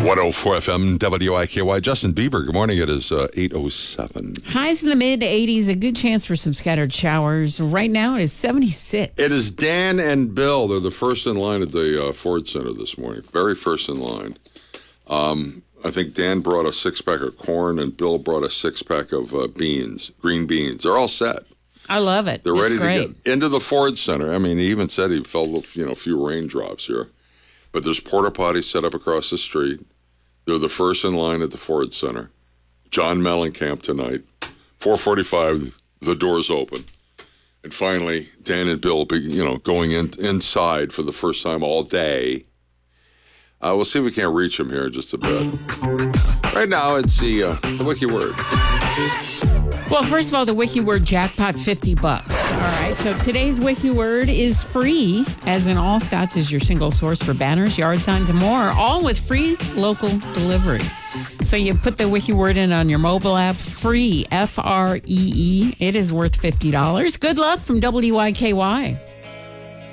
104 FM WIKY. Justin Bieber, good morning. It is 8:07. Highs in the mid-80s, a good chance for some scattered showers. Right now it is 76. It is Dan and Bill. They're the first in line at the Ford Center this morning. Very first in line. I think Dan brought a six-pack of corn and Bill brought a six-pack of beans, green beans. They're all set. I love it. They're ready great. to get into the Ford Center. I mean, he even said he felt a few raindrops here. But there's porta potties set up across the street. They're the first in line at the Ford Center. John Mellencamp tonight. 4:45, the doors open. And finally, Dan and Bill, going inside for the first time all day. We'll see if we can't reach them here in just a bit. Right now, it's the wiki word. Well, first of all, the wiki word jackpot, $50. All right, so today's wiki word is free, as in all stats is your single source for banners, yard signs, and more, all with free local delivery. So you put the wiki word in on your mobile app, free, Free. It is worth $50. Good luck from WIKY.